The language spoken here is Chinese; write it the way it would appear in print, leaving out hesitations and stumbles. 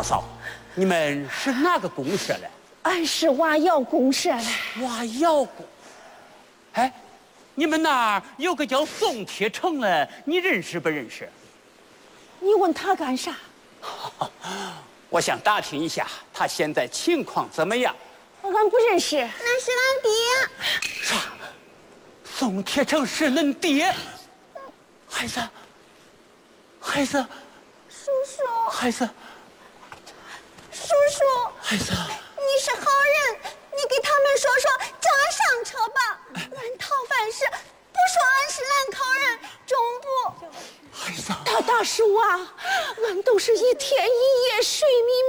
嫂，你们是哪个公社的？ 俺是娃窑公社的。 娃窑公。哎，你们那儿有个叫宋铁成的，你认识不认识？ 你问他干啥？ 我想打听一下，他现在情况怎么样？ 俺不认识。 那是俺爹。 啥？宋铁成是恁爹？孩子，孩子， 叔叔， 孩子， 叔叔， 孩子， 你是好人，你给他们说说，叫俺上车吧。俺讨饭时不说俺是兰考人，中部。 孩子， 大叔啊，俺都是一天一夜睡你